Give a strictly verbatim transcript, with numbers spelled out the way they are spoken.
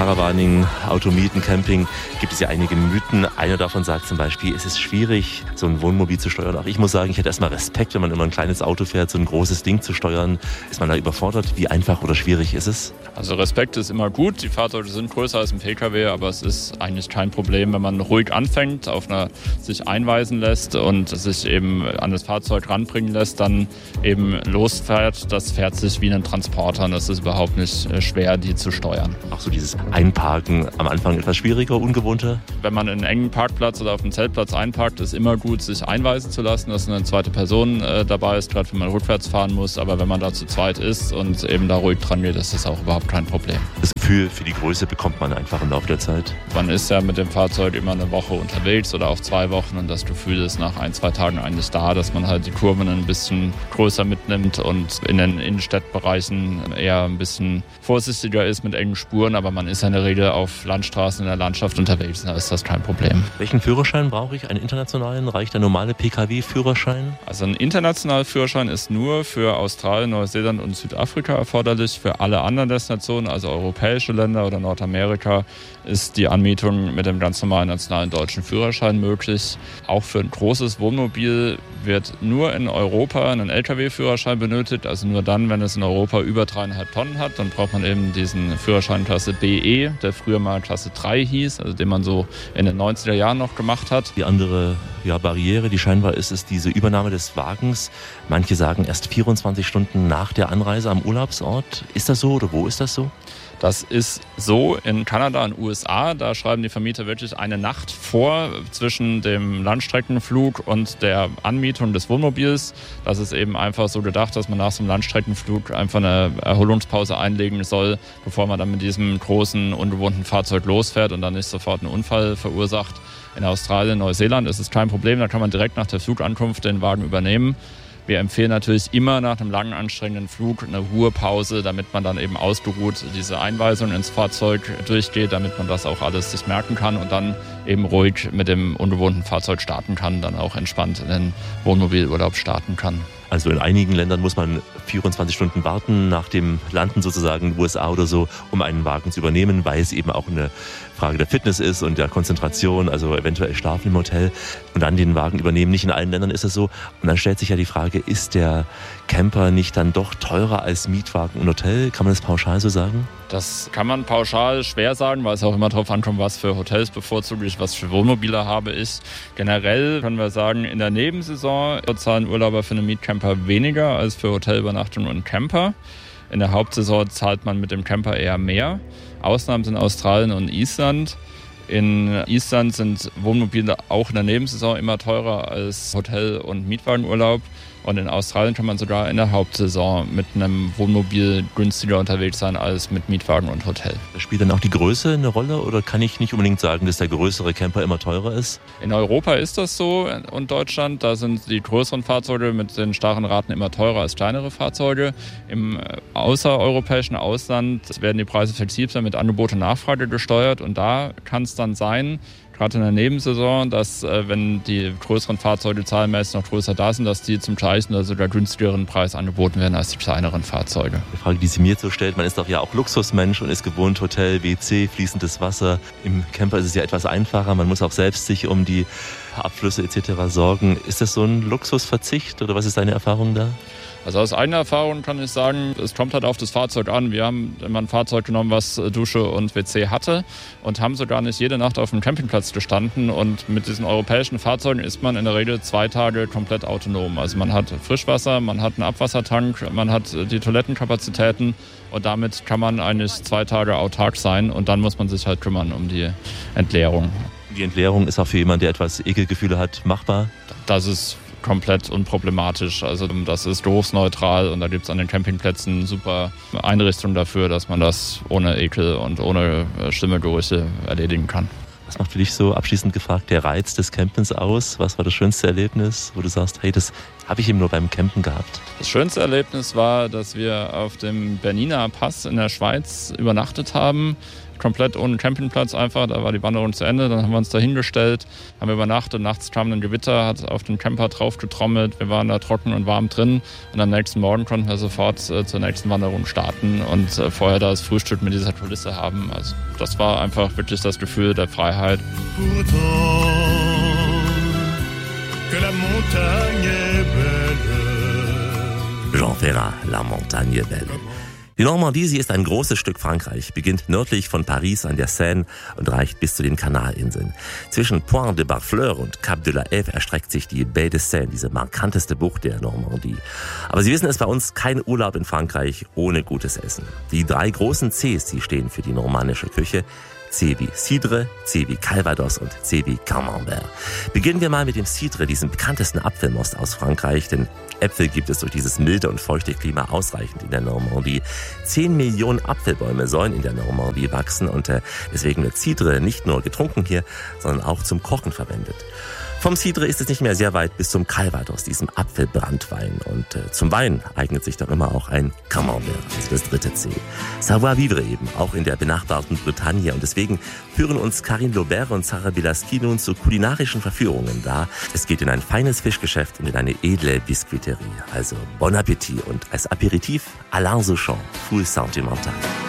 Caravaning, Automieten, Camping gibt es ja einige Mythen. Einer davon sagt zum Beispiel, es ist schwierig, so ein Wohnmobil zu steuern. Auch ich muss sagen, ich hätte erstmal Respekt, wenn man immer ein kleines Auto fährt, so ein großes Ding zu steuern. Ist man da überfordert? Wie einfach oder schwierig ist es? Also Respekt ist immer gut. Die Fahrzeuge sind größer als ein P K W, aber es ist eigentlich kein Problem, wenn man ruhig anfängt, auf einer, sich einweisen lässt und sich eben an das Fahrzeug ranbringen lässt, dann eben losfährt. Das fährt sich wie ein Transporter und es ist überhaupt nicht schwer, die zu steuern. Auch so dieses Einparken am Anfang etwas schwieriger, ungewohnter? Wenn man in einen engen Parkplatz oder auf einem Zeltplatz einparkt, ist immer gut, sich einweisen zu lassen, dass eine zweite Person äh, dabei ist, gerade wenn man rückwärts fahren muss. Aber wenn man da zu zweit ist und eben da ruhig dran geht, ist das auch überhaupt kein Problem. Das Gefühl für die Größe bekommt man einfach im Laufe der Zeit? Man ist ja mit dem Fahrzeug immer eine Woche unterwegs oder auch zwei Wochen und das Gefühl ist nach ein, zwei Tagen eigentlich da, dass man halt die Kurven ein bisschen größer mitnimmt und in den Innenstadtbereichen eher ein bisschen vorsichtiger ist mit engen Spuren, aber man ist ja in der Regel auf Landstraßen in der Landschaft unterwegs, da ist das kein Problem. Welchen Führerschein brauche ich? Einen internationalen? Reicht der normale P K W-Führerschein? Also ein internationaler Führerschein ist nur für Australien, Neuseeland und Südafrika erforderlich. Für alle anderen Destinationen, also europäische Länder oder Nordamerika, ist die Anmietung mit dem ganz normalen nationalen deutschen Führerschein möglich. Auch für ein großes Wohnmobil wird nur in Europa ein L K W-Führerschein benötigt, also nur dann, wenn es in Europa über dreieinhalb Tonnen hat, dann braucht man eben diesen Führerschein Klasse B E, der früher mal Klasse drei hieß, also den man so in den neunziger Jahren noch gemacht hat. Die andere ja, Barriere, die scheinbar ist, ist diese Übernahme des Wagens. Manche sagen erst vierundzwanzig Stunden nach der Anreise am Urlaubsort. Ist das so oder wo ist das so? Das ist so in Kanada und U S A. Da schreiben die Vermieter wirklich eine Nacht vor zwischen dem Landstreckenflug und der Anmietung des Wohnmobils. Das ist eben einfach so gedacht, dass man nach so einem Landstreckenflug einfach eine Erholungspause einlegen soll, bevor man dann mit diesem großen, ungewohnten Fahrzeug losfährt und dann nicht sofort einen Unfall verursacht. In Australien, Neuseeland ist es kein Problem. Da kann man direkt nach der Flugankunft den Wagen übernehmen. Wir empfehlen natürlich immer nach einem langen, anstrengenden Flug eine Ruhepause, damit man dann eben ausgeruht diese Einweisung ins Fahrzeug durchgeht, damit man das auch alles sich merken kann und dann eben ruhig mit dem ungewohnten Fahrzeug starten kann, dann auch entspannt in den Wohnmobilurlaub starten kann. Also in einigen Ländern muss man vierundzwanzig Stunden warten nach dem Landen sozusagen in den U S A oder so, um einen Wagen zu übernehmen, weil es eben auch eine Frage der Fitness ist und der Konzentration, also eventuell schlafen im Hotel und dann den Wagen übernehmen. Nicht in allen Ländern ist es so. Und dann stellt sich ja die Frage, ist der Camper nicht dann doch teurer als Mietwagen und Hotel? Kann man das pauschal so sagen? Das kann man pauschal schwer sagen, weil es auch immer darauf ankommt, was für Hotels bevorzuge ich, was für Wohnmobile habe ich. Generell können wir sagen, in der Nebensaison zahlen Urlauber für einen Mietcamper weniger als für Hotelübernachtung und Camper. In der Hauptsaison zahlt man mit dem Camper eher mehr. Ausnahmen sind Australien und Island. In Island sind Wohnmobile auch in der Nebensaison immer teurer als Hotel- und Mietwagenurlaub. Und in Australien kann man sogar in der Hauptsaison mit einem Wohnmobil günstiger unterwegs sein als mit Mietwagen und Hotel. Spielt dann auch die Größe eine Rolle oder kann ich nicht unbedingt sagen, dass der größere Camper immer teurer ist? In Europa ist das so und Deutschland. Da sind die größeren Fahrzeuge mit den starren Raten immer teurer als kleinere Fahrzeuge. Im außereuropäischen Ausland werden die Preise flexibler mit Angebot und Nachfrage gesteuert und da kann es dann sein, gerade in der Nebensaison, dass äh, wenn die größeren Fahrzeuge zahlenmäßig noch größer da sind, dass die zum gleichen oder sogar günstigeren Preis angeboten werden als die kleineren Fahrzeuge. Die Frage, die sie mir so stellt, man ist doch ja auch Luxusmensch und ist gewohnt, Hotel, W C, fließendes Wasser. Im Camper ist es ja etwas einfacher, man muss auch selbst sich um die Abflüsse et cetera sorgen. Ist das so ein Luxusverzicht oder was ist deine Erfahrung da? Also aus eigener Erfahrung kann ich sagen, es kommt halt auf das Fahrzeug an. Wir haben immer ein Fahrzeug genommen, was Dusche und W C hatte und haben sogar nicht jede Nacht auf dem Campingplatz gestanden. Und mit diesen europäischen Fahrzeugen ist man in der Regel zwei Tage komplett autonom. Also man hat Frischwasser, man hat einen Abwassertank, man hat die Toilettenkapazitäten und damit kann man eigentlich zwei Tage autark sein und dann muss man sich halt kümmern um die Entleerung. Die Entleerung ist auch für jemanden, der etwas Ekelgefühle hat, machbar? Das ist komplett unproblematisch. Also das ist geruchsneutral und da gibt es an den Campingplätzen super Einrichtungen dafür, dass man das ohne Ekel und ohne schlimme Gerüche erledigen kann. Was macht für dich so abschließend gefragt der Reiz des Campens aus? Was war das schönste Erlebnis, wo du sagst, hey, das habe ich eben nur beim Campen gehabt? Das schönste Erlebnis war, dass wir auf dem Bernina Pass in der Schweiz übernachtet haben. komplett ohne Campingplatz einfach. Da war die Wanderung zu Ende. Dann haben wir uns da hingestellt, haben übernachtet. Nachts kam ein Gewitter, hat auf den Camper drauf getrommelt. Wir waren da trocken und warm drin. Und am nächsten Morgen konnten wir sofort äh, zur nächsten Wanderung starten und äh, vorher das Frühstück mit dieser Kulisse haben. Also das war einfach wirklich das Gefühl der Freiheit. Jean Ferrat, La Montagne Belle. Die Normandie, sie ist ein großes Stück Frankreich, beginnt nördlich von Paris an der Seine und reicht bis zu den Kanalinseln. Zwischen Point de Barfleur und Cap de la Hève erstreckt sich die Baie de Seine, diese markanteste Bucht der Normandie. Aber Sie wissen, es ist bei uns kein Urlaub in Frankreich ohne gutes Essen. Die drei großen Cs, die stehen für die normandische Küche. C wie Cidre, C wie Calvados und C wie Camembert. Beginnen wir mal mit dem Cidre, diesem bekanntesten Apfelmost aus Frankreich, denn Äpfel gibt es durch dieses milde und feuchte Klima ausreichend in der Normandie. Zehn Millionen Apfelbäume sollen in der Normandie wachsen und äh, deswegen wird Cidre nicht nur getrunken hier, sondern auch zum Kochen verwendet. Vom Cidre ist es nicht mehr sehr weit bis zum Calvados, diesem Apfelbrandwein. Und äh, zum Wein eignet sich doch immer auch ein Camembert, also das dritte C. Savoir-vivre eben, auch in der benachbarten Bretagne. Und deswegen führen uns Karine Laubert und Sarah Bilaski nun zu kulinarischen Verführungen da. Es geht in ein feines Fischgeschäft und in eine edle Biskuiterie. Also bon Appetit und als Aperitif Alain Souchon, Full Sentimental.